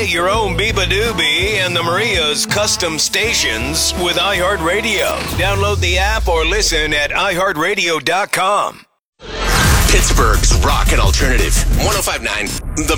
Create your own Biba Doobie and the Maria's custom stations with iHeartRadio. Download the app or listen at iHeartRadio.com. Pittsburgh's Rock and Alternative 105.9 The